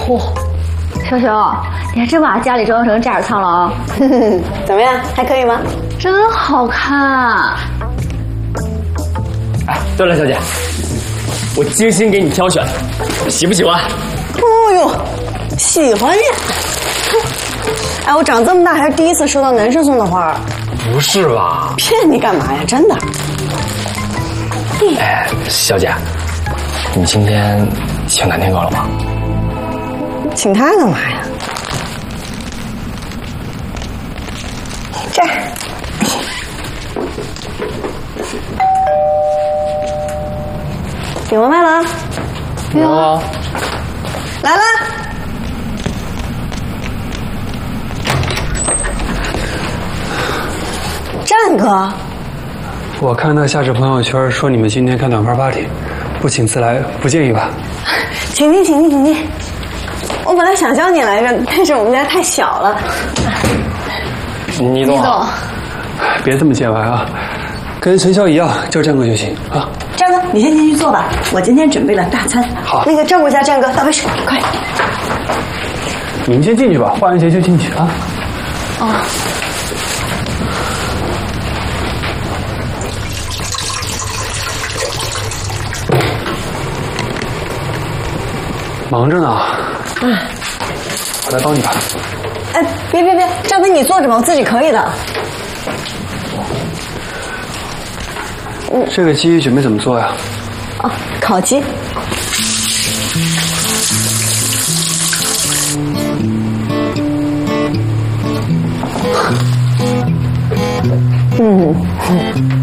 嚯，小熊，你还真把家里装成炸子仓了啊！ 怎么样，还可以吗？ 真好看。 哎，对了，小姐，我精心给你挑选，喜不喜欢？ 哦呦，喜欢呀！哎，我长这么大还是第一次收到男生送的花。 不是吧？ 骗你干嘛呀？真的。 哎，小姐，你今天请南天哥了吗？ 请他干嘛呀？这儿。有卖了啊！ 有啊。 来了。战哥， 我看到夏至朋友圈说你们今天开短发 party， 不请自来，不介意吧？ 请进，请进，请进。我本来想叫你来着，但是我们家太小了。 倪总好。 别这么见外啊，跟陈潇一样叫战哥就行啊。 战哥，你先进去坐吧，我今天准备了大餐。 好， 那个照顾一下战哥，倒杯水，快。 你们先进去吧，换完鞋就进去啊。 哦。 忙着呢。我来帮你吧。 哎，别，战哥你坐着吧，我自己可以的。 这个鸡准备怎么做呀？ 哦，烤鸡。